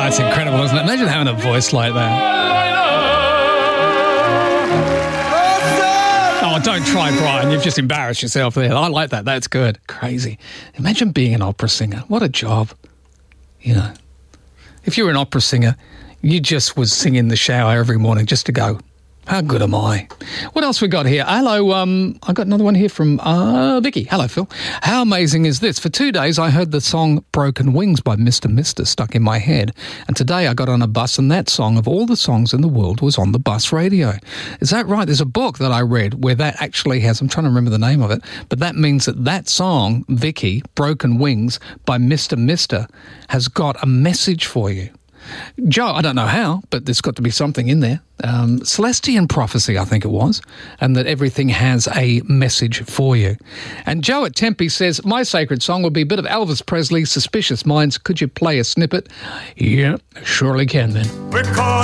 that's incredible, isn't it? Imagine having a voice like that. Oh, don't try, Brian. You've just embarrassed yourself there. I like that. That's good. Crazy. Imagine being an opera singer. What a job. You know, if you were an opera singer, you just was singing in the shower every morning just to go, how good am I? What else we got here? Hello, I got another one here from Vicky. Hello, Phil. How amazing is this? For 2 days, I heard the song Broken Wings by Mr. Mister stuck in my head. And today I got on a bus and that song of all the songs in the world was on the bus radio. Is that right? There's a book that I read where that actually has, I'm trying to remember the name of it, but that means that that song, Vicky, Broken Wings by Mr. Mister, has got a message for you. Joe, I don't know how, but there's got to be something in there. Celestian prophecy, I think it was, and that everything has a message for you. And Joe at Tempe says, my sacred song will be a bit of Elvis Presley, Suspicious Minds. Could you play a snippet? Yeah, surely can then.